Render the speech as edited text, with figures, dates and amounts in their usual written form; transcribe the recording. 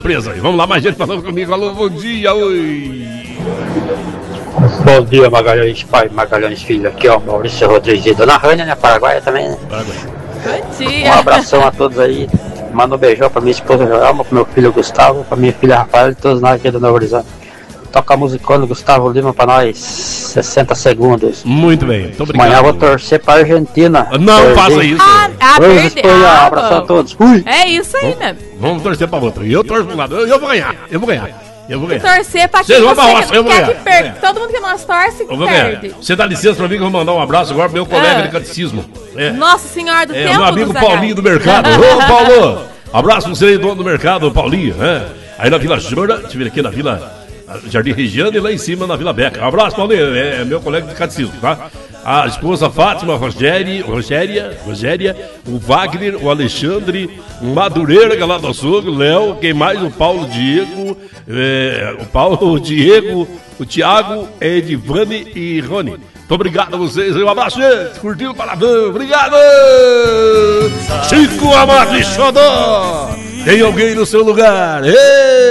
Presa aí. Vamos lá, mais gente falando comigo. Alô, bom dia, oi. Bom dia, Magalhães pai, Magalhães filho. Aqui é o Maurício Rodrigues e Dona Rânia, né? Paraguaia também, né? Paraguai. Bom dia. Um abração a todos aí. Manda um beijão pra minha esposa Joelma, pro meu filho Gustavo, pra minha filha Rafael e todos nós aqui do Novo Horizonte. Toca a musicona Gustavo Lima pra nós, 60 segundos. Muito bem, muito obrigado. Amanhã eu vou torcer pra Argentina. Não faça isso. Perdeu. Um abração a todos. Fui. É isso aí, né? Vamos torcer pra outra. E eu torço pro lado. Eu vou ganhar. Torcer pra quem Vocês vão pra você roça, eu vou quer ganhar. que perca. Todo mundo que nós torce, Eu vou ganhar. perde. Você dá licença pra mim que eu vou mandar um abraço agora pro meu colega de catecismo. Nossa Senhora do Tempo. Meu amigo do Paulinho do Mercado. Ô, Paulo! Abraço pra você, dono do mercado, Paulinho. Aí na Vila Jura, tive aqui na Vila Jardim Regiane e lá em cima na Vila Beca. Abraço, Paulinho. É meu colega de catecismo, tá? A esposa Fátima, Rogéria, o Wagner, o Alexandre, o Madureira, que é lá do açougue, o Léo, quem mais? O Paulo, Diego, o Thiago, Edivane e Rony. Muito obrigado a vocês, um abraço, gente. Curtiu o palavrão, obrigado! Chico Amado e Xodó, tem alguém no seu lugar? Ei!